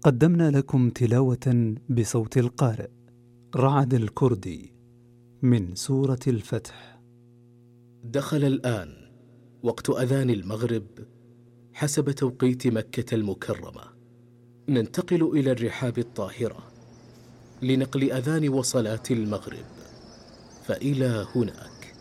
قدمنا لكم تلاوة بصوت القارئ رعد الكردي من سورة الفتح. دخل الآن وقت أذان المغرب حسب توقيت مكة المكرمة. ننتقل إلى الرحاب الطاهرة لنقل أذان وصلاة المغرب، فإلى هناك.